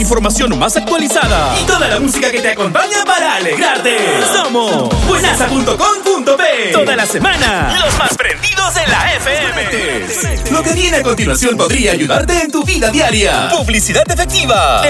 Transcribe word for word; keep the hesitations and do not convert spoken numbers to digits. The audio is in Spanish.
información más actualizada y toda la música que te acompaña para alegrarte. Somos buenaza punto com punto pe. Toda la semana, los más prendidos en la F M. Lo que viene a continuación podría ayudarte en tu vida diaria. Publicidad efectiva.